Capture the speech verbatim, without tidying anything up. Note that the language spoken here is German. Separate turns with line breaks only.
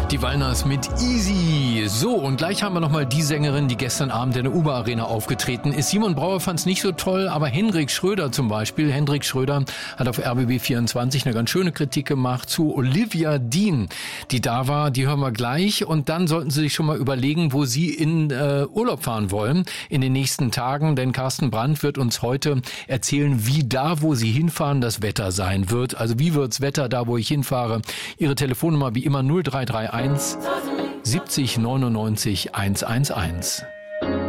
Die Wallners mit Easy. So, und gleich haben wir nochmal die Sängerin, die gestern Abend in der Uber Arena aufgetreten ist. Simon Brauer fand es nicht so toll, aber Hendrik Schröder zum Beispiel. Hendrik Schröder hat auf R B B vierundzwanzig eine ganz schöne Kritik gemacht zu Olivia Dean, die da war. Die hören wir gleich. Und dann sollten Sie sich schon mal überlegen, wo Sie in äh, Urlaub fahren wollen in den nächsten Tagen. Denn Carsten Brandt wird uns heute erzählen, wie da, wo Sie hinfahren, das Wetter sein wird. Also wie wird's Wetter da, wo ich hinfahre? Ihre Telefonnummer wie immer null drei drei eins siebzig neunundneunzig hundertundeins.